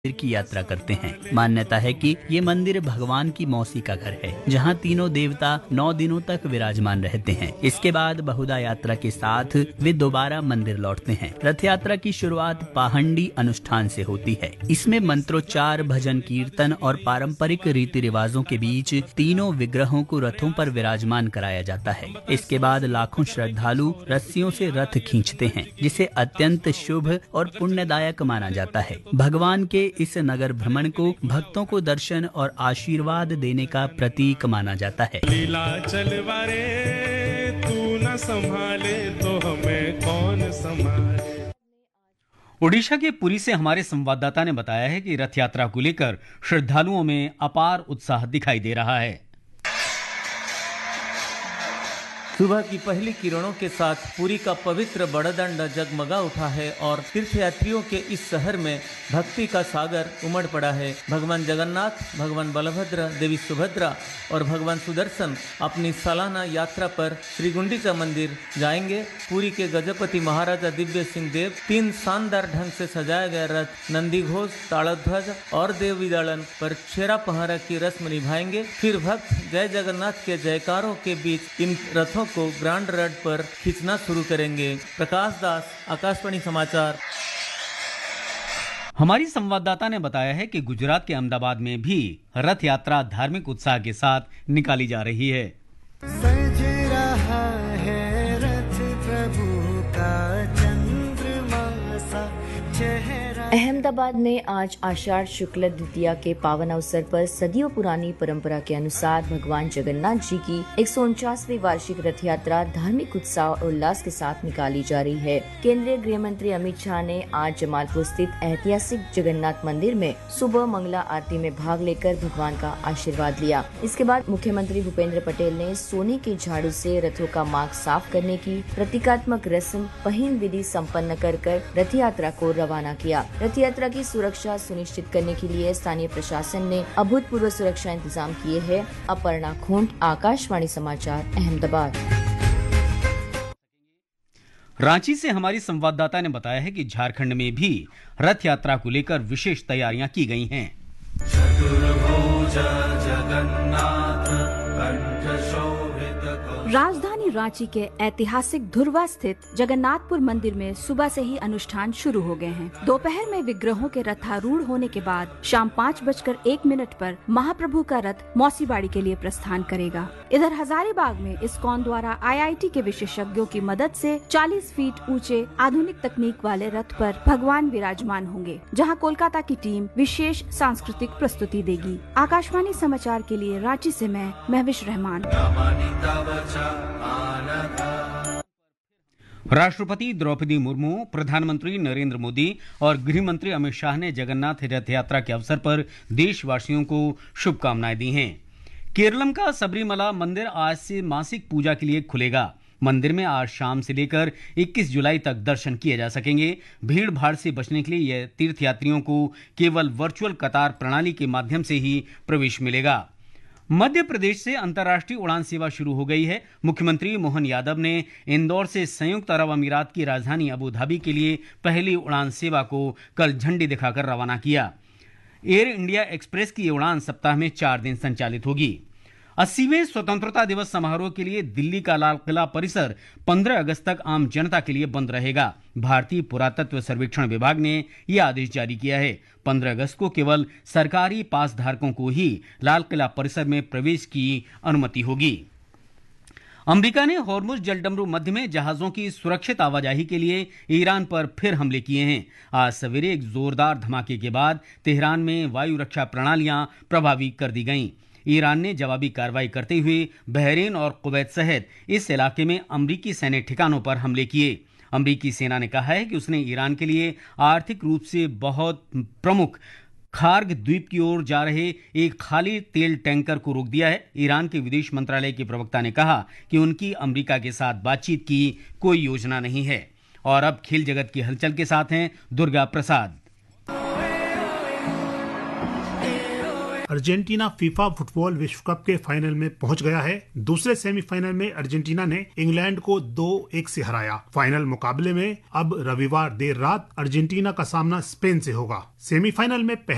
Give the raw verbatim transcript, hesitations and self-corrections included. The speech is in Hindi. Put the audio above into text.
मंदिर की यात्रा करते हैं। मान्यता है कि ये मंदिर भगवान की मौसी का घर है, जहाँ तीनों देवता नौ दिनों तक विराजमान रहते हैं। इसके बाद बहुदा यात्रा के साथ वे दोबारा मंदिर लौटते हैं। रथ यात्रा की शुरुआत पाहंडी अनुष्ठान से होती है। इसमें मंत्रोच्चार, भजन कीर्तन और पारंपरिक रीति रिवाजों के बीच तीनों विग्रहों को रथों पर विराजमान कराया जाता है। इसके बाद लाखों श्रद्धालु रस्सियों से रथ खींचते हैं, जिसे अत्यंत शुभ और पुण्यदायक माना जाता है। भगवान के इस नगर भ्रमण को भक्तों को दर्शन और आशीर्वाद देने का प्रतीक माना जाता है। लीला चलवा रे, तू न संभाले तो हमें कौन संभाले। ओडिशा के पुरी से हमारे संवाददाता ने बताया है कि रथ यात्रा को लेकर श्रद्धालुओं में अपार उत्साह दिखाई दे रहा है। सुबह की पहली किरणों के साथ पुरी का पवित्र बड़दंड जगमगा उठा है और तीर्थयात्रियों के इस शहर में भक्ति का सागर उमड़ पड़ा है। भगवान जगन्नाथ, भगवान बलभद्र, देवी सुभद्रा और भगवान सुदर्शन अपनी सालाना यात्रा पर श्री गुंडीचा मंदिर जाएंगे। पुरी के गजपति महाराजा दिव्य सिंह देव तीन शानदार ढंग से सजाया गया रथ नंदी घोष, ताड़ध्वज और देव विदलन पर छेरा पहरा की रस्म निभाएंगे। फिर भक्त जय जगन्नाथ के जयकारों के बीच इन रथों को ग्रांड रोड पर खींचना शुरू करेंगे। प्रकाश दास, आकाशवाणी समाचार। हमारी संवाददाता ने बताया है कि गुजरात के अहमदाबाद में भी रथ यात्रा धार्मिक उत्साह के साथ निकाली जा रही है। सज रहा है रथ प्रभु का चंद्रमा सा चेहरा। अहमदाबाद में आज आषाढ़ शुक्ल द्वितीया के पावन अवसर पर सदियों पुरानी परंपरा के अनुसार भगवान जगन्नाथ जी की एक सौ उनचासवीं वार्षिक रथ यात्रा धार्मिक उत्साह और उल्लास के साथ निकाली जा रही है। केंद्रीय गृह मंत्री अमित शाह ने आज जमालपुर स्थित ऐतिहासिक जगन्नाथ मंदिर में सुबह मंगला आरती में भाग लेकर भगवान का आशीर्वाद लिया। इसके बाद मुख्यमंत्री भूपेंद्र पटेल ने सोने के झाड़ू से रथों का मार्ग साफ करने की प्रतीकात्मक रस्म पहिन विधि सम्पन्न कर कर रथ यात्रा को रवाना किया। रथ यात्रा की सुरक्षा सुनिश्चित करने के लिए स्थानीय प्रशासन ने अभूतपूर्व सुरक्षा इंतजाम किए हैं। अपर्णा खोंट, आकाशवाणी समाचार, अहमदाबाद। रांची से हमारी संवाददाता ने बताया है कि झारखंड में भी रथ यात्रा को लेकर विशेष तैयारियां की गई हैं। राजधानी रांची के ऐतिहासिक धुरवा स्थित जगन्नाथपुर मंदिर में सुबह से ही अनुष्ठान शुरू हो गए हैं। दोपहर में विग्रहों के रथारूढ़ होने के बाद शाम पाँच बजकर एक मिनट पर महाप्रभु का रथ मौसीबाड़ी के लिए प्रस्थान करेगा। इधर हजारीबाग में इस्कॉन द्वारा आई आई टी के विशेषज्ञों की मदद से चालीस फीट ऊंचे आधुनिक तकनीक वाले रथ पर भगवान विराजमान होंगे, जहां कोलकाता की टीम विशेष सांस्कृतिक प्रस्तुति देगी। आकाशवाणी समाचार के लिए रांची से मैं महविश रहमान। राष्ट्रपति द्रौपदी मुर्मू, प्रधानमंत्री नरेंद्र मोदी और गृह मंत्री अमित शाह ने जगन्नाथ रथ यात्रा के अवसर पर देशवासियों को शुभकामनाएं दी हैं। केरलम का सबरीमला मंदिर आज से मासिक पूजा के लिए खुलेगा। मंदिर में आज शाम से लेकर इक्कीस जुलाई तक दर्शन किए जा सकेंगे। भीड़ भाड़ से बचने के लिए यह तीर्थयात्रियों को केवल वर्चुअल कतार प्रणाली के माध्यम से ही प्रवेश मिलेगा। मध्य प्रदेश से अंतर्राष्ट्रीय उड़ान सेवा शुरू हो गई है। मुख्यमंत्री मोहन यादव ने इंदौर से संयुक्त अरब अमीरात की राजधानी अबू धाबी के लिए पहली उड़ान सेवा को कल झंडी दिखाकर रवाना किया। एयर इंडिया एक्सप्रेस की ये उड़ान सप्ताह में चार दिन संचालित होगी। अस्सीवें स्वतंत्रता दिवस समारोह के लिए दिल्ली का लाल किला परिसर पंद्रह अगस्त तक आम जनता के लिए बंद रहेगा। भारतीय पुरातत्व सर्वेक्षण विभाग ने यह आदेश जारी किया है। पंद्रह अगस्त को केवल सरकारी पास धारकों को ही लाल किला परिसर में प्रवेश की अनुमति होगी। अमेरिका ने हॉर्मुज जलडमरू मध्य में जहाजों की सुरक्षित आवाजाही के लिए ईरान पर फिर हमले किए हैं। आज सवेरे एक जोरदार धमाके के बाद तेहरान में वायु रक्षा प्रणालियां प्रभावित कर दी गईं। ईरान ने जवाबी कार्रवाई करते हुए बहरीन और कुवैत सहित इस इलाके में अमरीकी सैन्य ठिकानों पर हमले किए। अमरीकी सेना ने कहा है कि उसने ईरान के लिए आर्थिक रूप से बहुत प्रमुख खार्ग द्वीप की ओर जा रहे एक खाली तेल टैंकर को रोक दिया है। ईरान के विदेश मंत्रालय के प्रवक्ता ने कहा कि उनकी अमरीका के साथ बातचीत की कोई योजना नहीं है। और अब खेल जगत की हलचल के साथ हैं Durga Prasad. Argentina FIFA football विश्व कप के फाइनल में पहुंच गया है। दूसरे सेमीफाइनल में अर्जेंटीना ने इंग्लैंड को दो एक से हराया। फाइनल मुकाबले में अब रविवार देर रात अर्जेंटीना का सामना स्पेन से होगा। सेमीफाइनल में